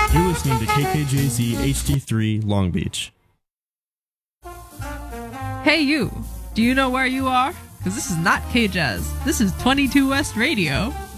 You're listening to KKJZ HD3 Long Beach. Hey you, do you know where you are? Because this is not K-Jazz. This is 22 West Radio.